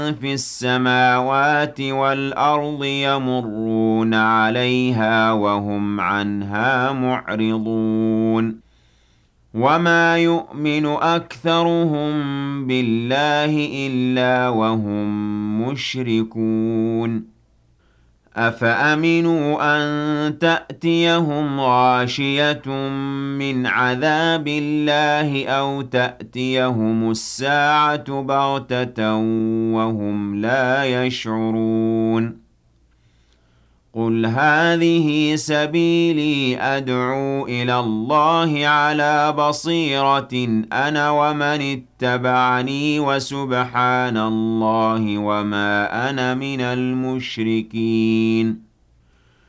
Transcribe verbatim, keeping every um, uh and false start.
في السماوات والأرض يمرون عليها وهم عنها معرضون وما يؤمن أكثرهم بالله إلا وهم مشركون أفأمنوا أن تأتيهم غاشية من عذاب الله أو تأتيهم الساعة بغتة وهم لا يشعرون قل هذه سبيلي أدعو إلى الله على بصيرة أنا ومن اتبعني وسبحان الله وما أنا من المشركين